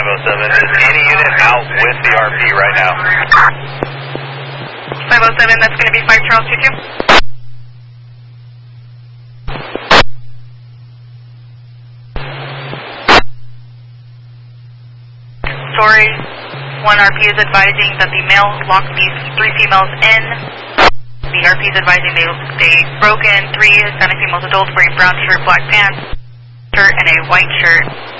507, is any unit out with the RP right now? 507, that's going to be 5 Charles 22. Sorry, 1 RP is advising that the male locked these 3 females in. The RP is advising they broke in 3 Hispanic females, adults wearing brown shirt, black pants, shirt, and a white shirt.